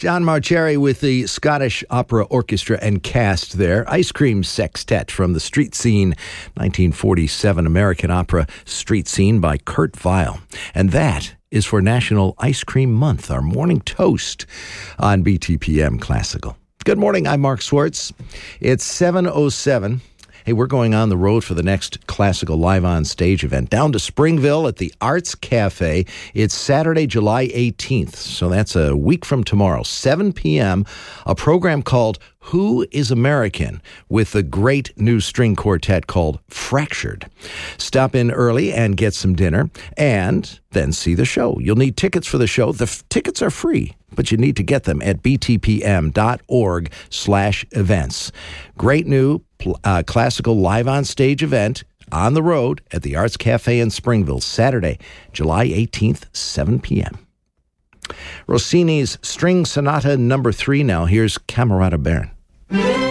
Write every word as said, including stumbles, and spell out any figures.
John Marcheri with the Scottish Opera Orchestra and cast there. Ice Cream Sextet from the Street Scene, nineteen forty-seven American opera Street Scene by Kurt Weill. And that is for National Ice Cream Month, our morning toast on B T P M Classical. Good morning, I'm Mark Swartz. It's seven oh seven. Hey, we're going on the road for the next Classical Live on Stage event down to Springville at the Arts Cafe. It's Saturday, July eighteenth, so that's a week from tomorrow, seven p.m., a program called Who is American with the great new string quartet called Fractured. Stop in early and get some dinner and then see the show. You'll need tickets for the show. The f- tickets are free, but you need to get them at btpm.org slash events. Great new uh, classical live on stage event on the road at the Arts Cafe in Springville, Saturday, July eighteenth, seven p.m. Rossini's String Sonata number three now. Here's Camerata Baron.